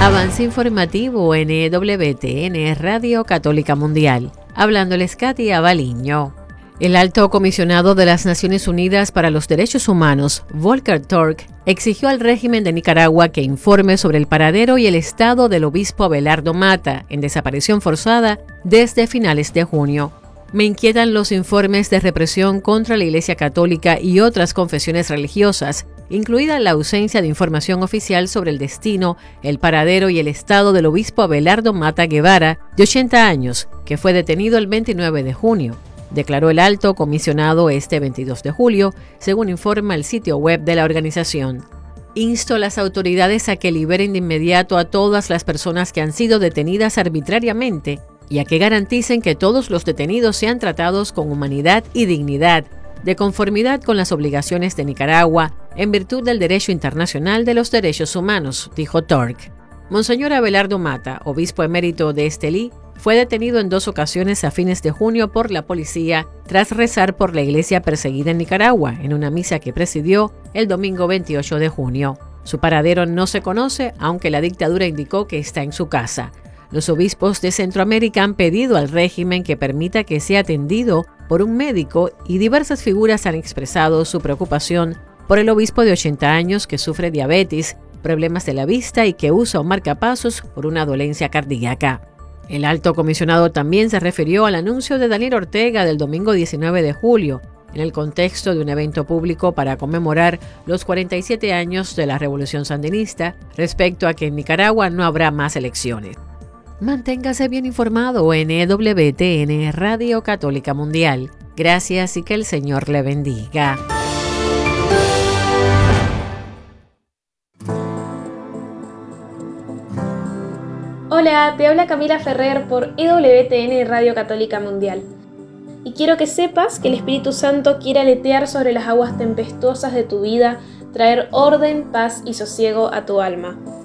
Avance informativo en EWTN Radio Católica Mundial. Hablándoles Katy Abaliño. El alto comisionado de las Naciones Unidas para los Derechos Humanos, Volker Turk, exigió al régimen de Nicaragua que informe sobre el paradero y el estado del obispo Abelardo Mata, en desaparición forzada desde finales de junio. Me inquietan los informes de represión contra la Iglesia Católica y otras confesiones religiosas, incluida la ausencia de información oficial sobre el destino, el paradero y el estado del obispo Abelardo Mata Guevara, de 80 años, que fue detenido el 29 de junio. Declaró el alto comisionado este 22 de julio, según informa el sitio web de la organización. Insto a las autoridades a que liberen de inmediato a todas las personas que han sido detenidas arbitrariamente y a que garanticen que todos los detenidos sean tratados con humanidad y dignidad, de conformidad con las obligaciones de Nicaragua, en virtud del derecho internacional de los derechos humanos, dijo Turk. Monseñor Abelardo Mata, obispo emérito de Estelí, fue detenido en 2 ocasiones a fines de junio por la policía tras rezar por la iglesia perseguida en Nicaragua en una misa que presidió el domingo 28 de junio. Su paradero no se conoce, aunque la dictadura indicó que está en su casa. Los obispos de Centroamérica han pedido al régimen que permita que sea atendido por un médico y diversas figuras han expresado su preocupación por el obispo de 80 años que sufre diabetes, problemas de la vista y que usa un marcapasos por una dolencia cardíaca. El alto comisionado también se refirió al anuncio de Daniel Ortega del domingo 19 de julio, en el contexto de un evento público para conmemorar los 47 años de la Revolución Sandinista, respecto a que en Nicaragua no habrá más elecciones. Manténgase bien informado en EWTN Radio Católica Mundial. Gracias y que el Señor le bendiga. Hola, te habla Camila Ferrer por EWTN Radio Católica Mundial. Y quiero que sepas que el Espíritu Santo quiere aletear sobre las aguas tempestuosas de tu vida, traer orden, paz y sosiego a tu alma.